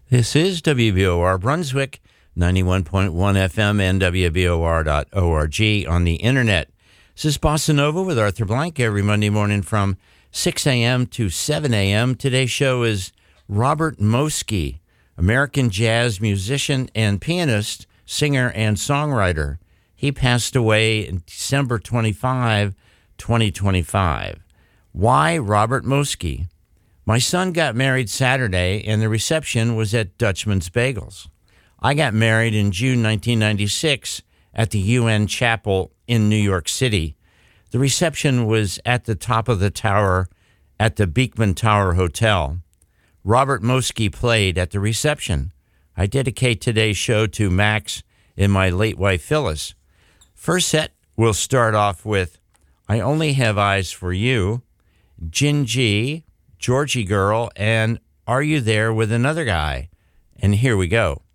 This is WBOR Brunswick, 91.1 FM and WBOR.org on the internet. This is Bossa Nova with Arthur Blank every Monday morning from 6 a.m. to 7 a.m. Today's show is Robert Mosky, American jazz musician and pianist, singer, and songwriter. He passed away in December 25, 2025. Why Robert Mosky? My son got married Saturday, and the reception was at Dutchman's Bagels. I got married in June 1996 at the UN Chapel in New York City. The reception was at the top of the tower at the Beekman Tower Hotel. Robert Mosky played at the reception. I dedicate today's show to Max and my late wife Phyllis. First set, we'll start off with I Only Have Eyes for You, Jin G, Georgie Girl, and Are You There with Another Guy? And here we go.